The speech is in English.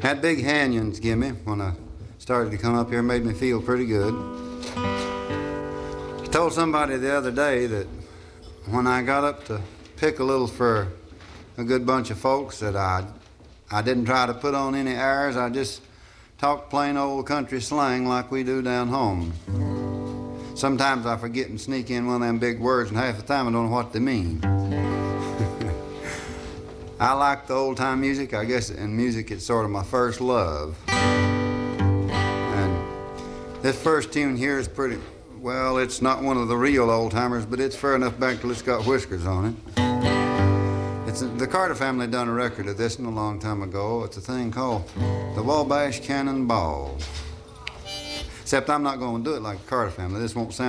That big hand you give me when I started to come up here made me feel pretty good. I told somebody the other day that when I got up to pick a little for a good bunch of folks that I didn't try to put on any airs. I just talked plain old country slang like we do down home. Sometimes I forget and sneak in one of them big words, and half the time I don't know what they mean. I like the old-time music. I guess in music it's sort of my first love. And this first tune here is pretty, well, it's not one of the real old-timers, but it's fair enough back till it's got whiskers on it. The Carter family done a record of this a long time ago. It's a thing called the Wabash Cannonball. Except I'm not going to do it like the Carter family. This won't sound